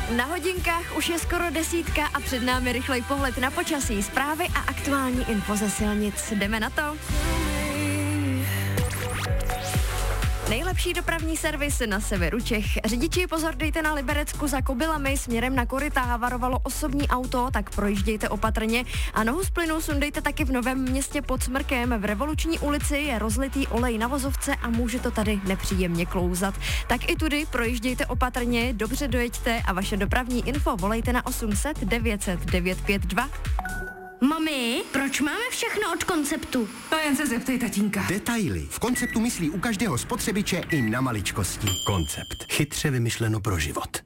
Na hodinkách už je skoro 10 a před námi rychlej pohled na počasí, zprávy a aktuální info ze silnic. Jdeme na to. Nejlepší dopravní servis na severu Čech. Řidiči, pozor, dejte na Liberecku za Kobylami směrem na koryta, havarovalo osobní auto, tak projíždějte opatrně a nohu z plynu sundejte taky v Novém Městě pod Smrkem. V Revoluční ulici je rozlitý olej na vozovce a může to tady nepříjemně klouzat. Tak i tudy projíždějte opatrně, dobře dojeďte a vaše dopravní info volejte na 800 900 952. Mami, proč máme všechno od Konceptu? To jen se zeptej tatínka. Detaily. V Konceptu myslí u každého spotřebiče i na maličkosti. Koncept. Chytře vymyšleno pro život.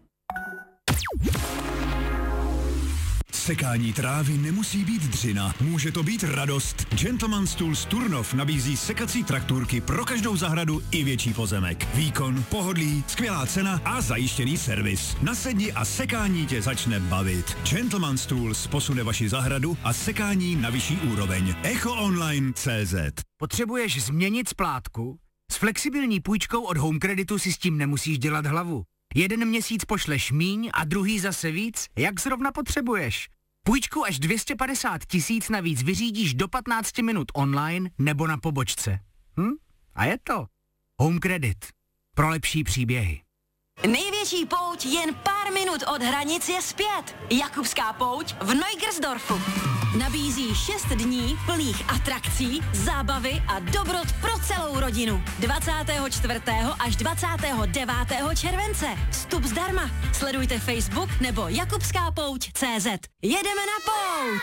Sekání trávy nemusí být dřina, může to být radost. Gentleman's Tools Turnov nabízí sekací traktůrky pro každou zahradu i větší pozemek. Výkon, pohodlí, skvělá cena a zajištěný servis. Nasedni a sekání tě začne bavit. Gentleman's Tools posune vaši zahradu a sekání na vyšší úroveň. EchoOnline.cz. Potřebuješ změnit splátku? S flexibilní půjčkou od Home Creditu si s tím nemusíš dělat hlavu. Jeden měsíc pošleš míň a druhý zase víc, jak zrovna potřebuješ. Půjčku až 250 000 navíc vyřídíš do 15 minut online nebo na pobočce. A je to Home Credit. Pro lepší příběhy. Největší pouť jen pár minut od hranic je zpět. Jakubská pouť v Neugersdorfu. Nabízí 6 dní plných atrakcí, zábavy a dobrot pro celou rodinu. 24. až 29. července. Vstup zdarma. Sledujte Facebook nebo jakubskapouť.cz. Jedeme na pouť!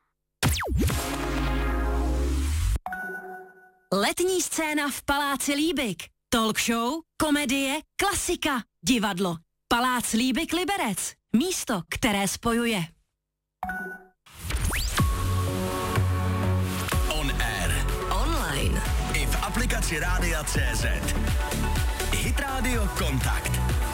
Letní scéna v Paláci Líbik. Talk show, komedie, klasika, divadlo. Palác Líbik Liberec. Místo, které spojuje. On air. Online. I v aplikaci Rádia.cz. Hit Radio Kontakt.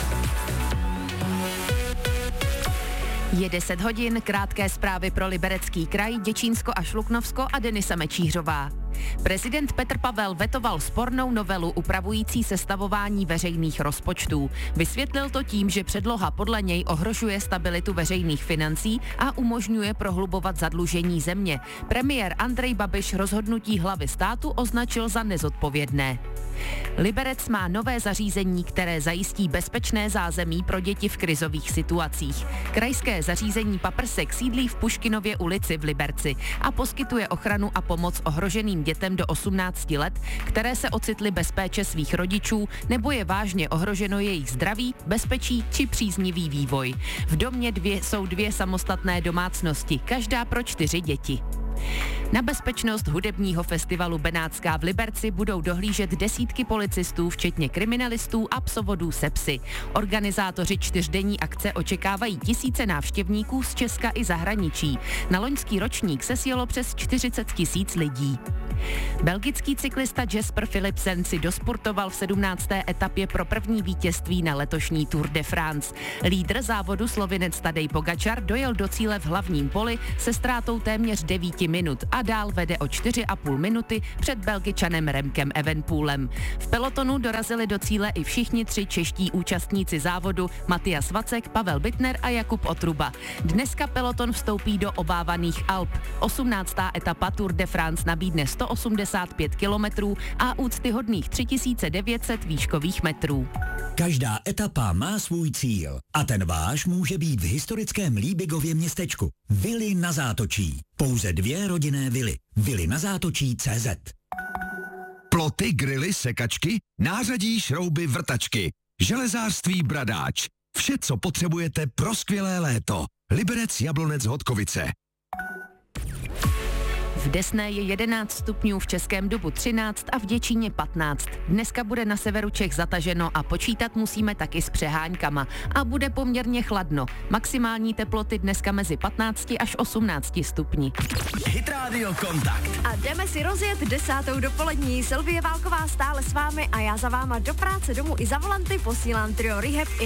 Je 10 hodin, krátké zprávy pro Liberecký kraj, Děčínsko a Šluknovsko a Denisa Mečířová. Prezident Petr Pavel vetoval spornou novelu upravující sestavování veřejných rozpočtů. Vysvětlil to tím, že předloha podle něj ohrožuje stabilitu veřejných financí a umožňuje prohlubovat zadlužení země. Premiér Andrej Babiš rozhodnutí hlavy státu označil za nezodpovědné. Liberec má nové zařízení, které zajistí bezpečné zázemí pro děti v krizových situacích. Krajské zařízení Paprsek sídlí v Puškinově ulici v Liberci a poskytuje ochranu a pomoc ohroženým dětem do 18 let, které se ocitly bez péče svých rodičů nebo je vážně ohroženo jejich zdraví, bezpečí či příznivý vývoj. V domě jsou dvě samostatné domácnosti, každá pro 4 děti. Na bezpečnost hudebního festivalu Benátská v Liberci budou dohlížet desítky policistů, včetně kriminalistů a psovodů se psy. Organizátoři 4denní akce očekávají tisíce návštěvníků z Česka i zahraničí. Na loňský ročník se sjelo přes 40 000 lidí. Belgický cyklista Jasper Philipsen si dosportoval v 17. etapě pro první vítězství na letošní Tour de France. Lídr závodu Slovinec Tadej Pogačar dojel do cíle v hlavním poli se ztrátou téměř 9 minut a dál vede o 4,5 minuty před Belgičanem Remkem Evenepoelem. V pelotonu dorazili do cíle i všichni 3 čeští účastníci závodu Matias Vacek, Pavel Bittner a Jakub Otruba. Dneska peloton vstoupí do obávaných Alp. 18. etapa Tour de France nabídne 185 kilometrů a úctyhodných 3900 výškových metrů. Každá etapa má svůj cíl a ten váš může být v historickém Líbigově městečku. Vily na Zátočí. Pouze 2 rodinné vily. Vily na Zátočí.cz. Ploty, grily, sekačky, nářadí, šrouby, vrtačky. Železářství Bradáč. Vše, co potřebujete pro skvělé léto. Liberec, Jablonec, Hodkovice. V Desné je 11 stupňů, v Českém Dubu 13 a v Děčíně 15. Dneska bude na severu Čech zataženo a počítat musíme taky s přeháňkama. A bude poměrně chladno. Maximální teploty dneska mezi 15 až 18 stupni. Hit Radio Kontakt. A jdeme si rozjet 10. dopolední. Sylvie Válková stále s vámi a já za váma do práce, domů i za volanty posílám trio Rehab